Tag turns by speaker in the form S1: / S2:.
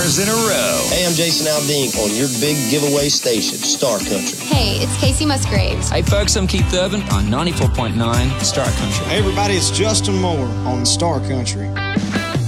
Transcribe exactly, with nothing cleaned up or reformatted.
S1: years in a row.
S2: Hey, I'm Jason Aldean on your big giveaway station, Star Country.
S3: Hey, it's Casey Musgraves.
S4: Hey, folks, I'm Keith Urban on ninety-four point nine Star Country.
S5: Hey, everybody, it's Justin Moore on Star Country.